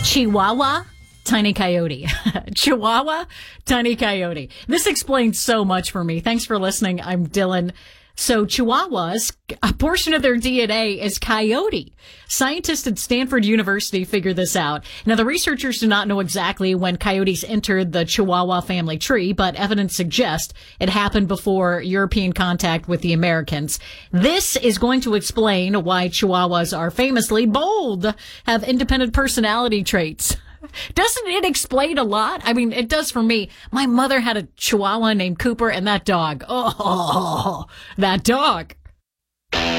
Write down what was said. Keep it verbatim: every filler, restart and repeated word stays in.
Chihuahua, tiny coyote. Chihuahua, tiny coyote. This explains so much for me. Thanks for listening. I'm Dylan. So Chihuahuas, a portion of their D N A is coyote. Scientists at Stanford University figured this out. Now, the researchers do not know exactly when coyotes entered the Chihuahua family tree, but evidence suggests it happened before European contact with the Americans. This is going to explain why Chihuahuas are famously bold, have independent personality traits. Doesn't it explain a lot? I mean, it does for me. My mother had a Chihuahua named Cooper, and that dog, oh, that dog.